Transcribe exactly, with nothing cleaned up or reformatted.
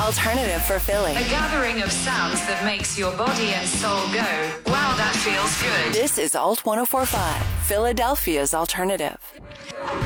Alternative for Philly. A gathering of sounds that makes your body and soul go, wow, that feels good. This is Alt one oh four point five, Philadelphia's Alternative.